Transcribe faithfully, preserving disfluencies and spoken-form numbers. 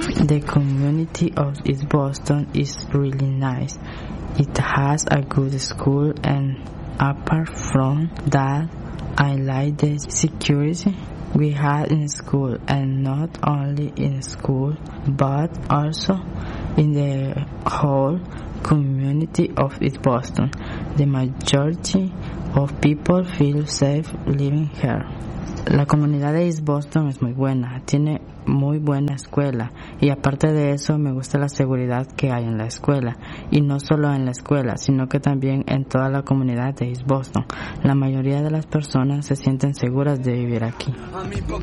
The community of East Boston is really nice. It has a good school, and apart from that, I like the security we had in school, and not only in school, but also in the whole community of East Boston. The majority of people feel safe living here. La comunidad de East Boston es muy buena, tiene muy buena escuela y aparte de eso me gusta la seguridad que hay en la escuela, y no solo en la escuela, sino que también en toda la comunidad de East Boston. La mayoría de las personas se sienten seguras de vivir aquí.